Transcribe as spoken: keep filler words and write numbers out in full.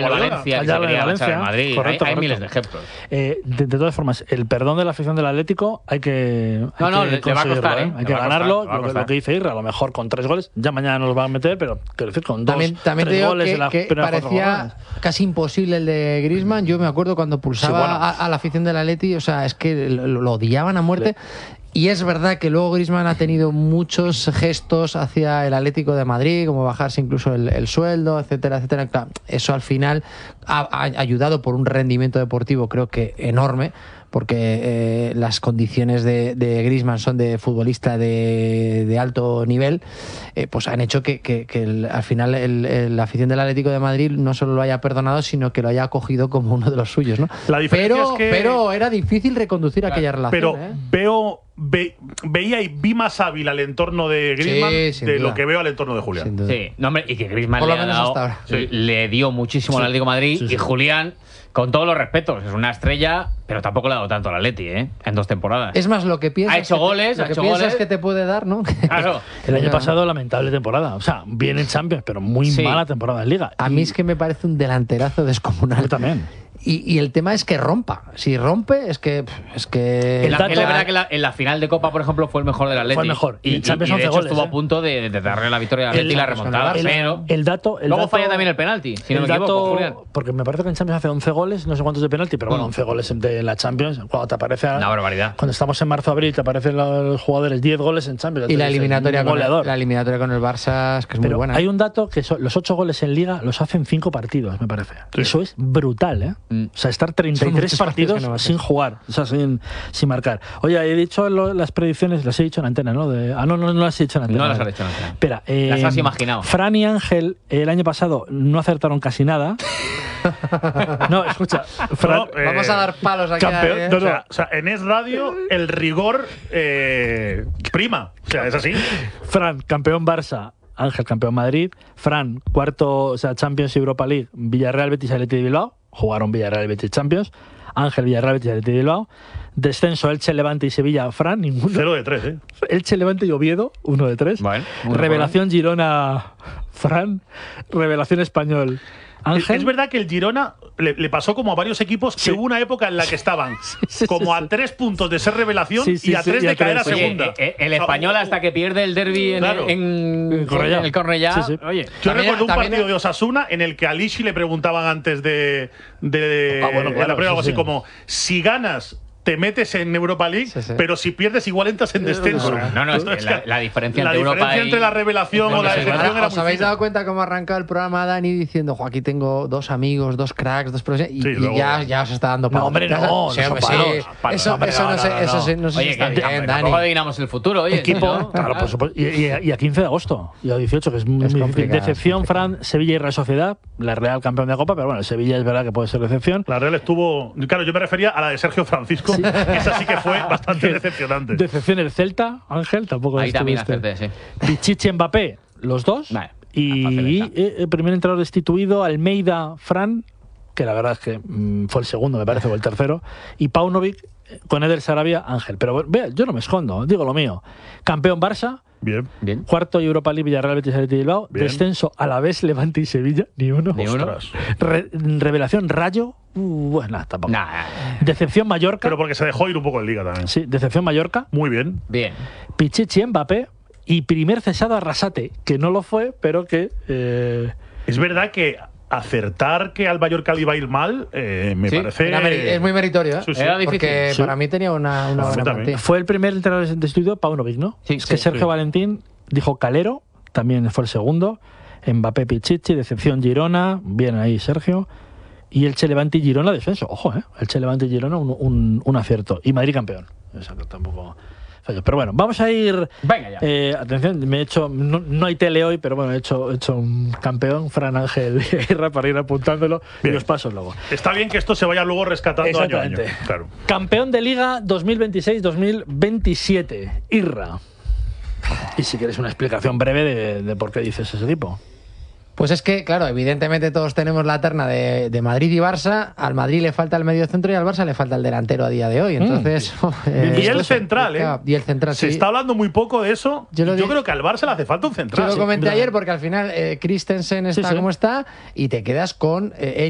el Valencia, que se quería marchar al Madrid. Correcto, hay, hay correcto. miles de ejemplos. Eh, de, de todas formas, el perdón de la afición del Atlético hay que, hay no, no, que le, le va a costar, ¿eh? ¿eh? Hay Le que ganarlo. Costar, lo, que, lo que dice Irra, a lo mejor con tres goles. Ya mañana nos van a meter, pero quiero decir, con dos, también, también tres te digo goles que, de la que parecía casi imposible el de Griezmann. Yo me acuerdo cuando pulsaba sí, bueno. a, a la afición del Atleti, o sea, es que lo, lo odiaban a muerte. Sí. Y es verdad que luego Griezmann ha tenido muchos gestos hacia el Atlético de Madrid, como bajarse incluso el, el sueldo, etcétera, etcétera. Claro, eso al final ha, ha ayudado por un rendimiento deportivo, creo que enorme, porque eh, las condiciones de, de Griezmann son de futbolista de, de alto nivel, eh, pues han hecho que, que, que el, al final el, el, la afición del Atlético de Madrid no solo lo haya perdonado, sino que lo haya acogido como uno de los suyos, ¿no? La diferencia pero, es que... pero era difícil reconducir claro, aquella relación. Pero ¿eh? veo... Ve, veía y vi más hábil al entorno de Griezmann sí, de duda. lo que veo al entorno de Julián. Sí, no, hombre, y que Griezmann le, ha dado, sí. le dio muchísimo sí. al Atlético de Madrid sí, sí. y Julián, con todos los respetos, es una estrella, pero tampoco le ha dado tanto al Atleti, ¿eh? En dos temporadas. Es más, lo que piensas, ha hecho que goles, te, lo ha que hecho piensas goles. que te puede dar, ¿no? Claro. El año pasado, lamentable temporada. O sea, bien en Champions, pero muy sí. mala temporada en Liga. A y... mí es que me parece un delanterazo descomunal. Yo también. Y, y el tema es que rompa. Si rompe, es que. Es que el dato, es verdad que la, en la final de Copa, por ejemplo, fue el mejor del Atlético. Fue el mejor. Y, y, y de hecho goles, estuvo ¿eh? a punto de, de darle la victoria al Atlético y la remontada. El, pero el dato, el luego dato, falla también el penalti, si no el me equivoco, dato, Julián. Porque me parece que en Champions hace once goles, no sé cuántos de penalti, pero bueno, once goles de la Champions. Cuando te aparece. Una barbaridad. Cuando estamos en marzo-abril, te aparecen los jugadores diez goles en Champions. Y la eliminatoria, con el, la eliminatoria con el Barça, es que es pero muy buena. Hay un dato que son, los ocho goles en Liga los hacen cinco partidos, me parece. Sí. Eso es brutal, ¿eh? Mm. O sea, estar treinta y tres partidos no sin jugar, o sea, sin, sin marcar. Oye, he dicho lo, las predicciones, las he dicho en antena, ¿no? De, ah, no, no, no las he dicho en antena. No las has dicho en antena. Espera, eh, las has imaginado. Fran y Ángel el año pasado no acertaron casi nada. No, escucha, Fran, no, eh, vamos a dar palos aquí. Campeón, ¿eh? no, no. O sea, o sea, en Es Radio el rigor eh, prima. O sea, es así. Fran, campeón Barça. Ángel, campeón Madrid. Fran, cuarto, o sea, Champions y Europa League. Villarreal, Betis, Athletic de Bilbao. Jugaron Villarreal, Betis, Champions. Ángel, Villarreal, Betis, Athletic de Bilbao. Descenso, Elche, Levante y Sevilla. Fran, ninguno. Cero de tres, ¿eh? Elche, Levante y Oviedo, uno de tres. Bueno, Revelación Girona, Fran. Revelación Español, Ángel. Es, es verdad que el Girona le, le pasó como a varios equipos que sí. hubo una época en la que estaban sí, sí, como sí, a tres puntos de ser revelación sí, sí, y a tres sí, de caer a segunda. Oye, el Español hasta que pierde el derbi en, claro. en, en Cornellá. En el Cornellá. Sí, sí. Oye, yo también, recuerdo un partido también... de Osasuna en el que a Lishi le preguntaban antes de, de, ah, bueno, claro, de la prueba algo así como si ganas te metes en Europa League, sí, sí. pero si pierdes igual entras en descenso. No, no, es que la, la diferencia la entre diferencia Europa entre y... la revelación o la decepción era ¿Os habéis dado cuenta cómo ha arrancado el programa Dani diciendo, jo, aquí tengo dos amigos, dos cracks, dos profesionales, y, sí, y ya, ya os está dando palos? No, hombre, no, sí, no, hombre, sí. Palos, eso, hombre, eso no, no, sé, no, eso no. sí, no sé oye, si está que, bien, tampoco Dani. adivinamos el futuro, oye. Equipo, ¿no? claro, por supuesto. Y, y, y a quince de agosto, y a dieciocho, que es muy es difícil. Decepción, Fran, Sevilla y Real Sociedad, la Real campeón de Copa, pero bueno, Sevilla es verdad que puede ser decepción. La Real estuvo, claro, yo me refería a la de Sergio Francisco, sí. Esa sí que fue bastante decepcionante. Decepción el Celta, Ángel, tampoco ahí también acerté, sí. Pichichi, Mbappé, los dos. Vale, y eh, el primer entrenador destituido, Almeida, Fran, que la verdad es que mmm, fue el segundo, me parece, o el tercero. Y Paunovic, con Eder Sarabia, Ángel. Pero vea, yo no me escondo, digo lo mío. Campeón Barça. Bien. Bien. Cuarto Europa League, Villarreal, Betis, Athletic de Bilbao. Bien. Descenso Alavés, Levante y Sevilla. Ni uno. Ni uno. Re revelación Rayo. Uh, bueno, tampoco. Nah. Decepción Mallorca. Pero porque se dejó ir un poco en Liga también. Sí, decepción Mallorca. Muy bien. Bien. Pichichi, Mbappé. Y primer cesado Arrasate, que no lo fue, pero que. Eh... Es verdad que acertar que al Mallorca le iba a ir mal, eh, me sí, parece. Es muy meritorio, ¿eh? Sí, sí. Era difícil. Porque sí. para mí tenía una, una buena partida. Fue el primer entrenador de estudio, Paunovic, ¿no? Sí, es que sí, Sergio sí. Valentín dijo Calero, también fue el segundo. Mbappé, Pichichi, decepción Girona, bien ahí Sergio. Y el Che Levante y Girona, descenso. Ojo, ¿eh? El Che Levante y Girona, un, un, un acierto. Y Madrid campeón. Eso que tampoco. Pero bueno, vamos a ir. Venga ya. Eh, atención, me he hecho. No, no hay tele hoy, pero bueno, he hecho, he hecho un campeón, Fran Ángel Irra, para ir apuntándolo. Bien. Y los pasos luego. Está bien que esto se vaya luego rescatando año a año. Claro. Campeón de Liga dos mil veintiséis dos mil veintisiete, Irra. Y si quieres una explicación breve de, de por qué dices ese tipo. Pues es que, claro, evidentemente todos tenemos la terna de, de Madrid y Barça. Al Madrid le falta el medio centro y al Barça le falta el delantero a día de hoy. Entonces, mm. eh, y el central, ¿eh? Y el central, Se sí. está hablando muy poco de eso. Yo, yo creo que al Barça le hace falta un central. Yo lo comenté sí. ayer porque al final eh, Christensen está sí, sí. como está y te quedas con eh,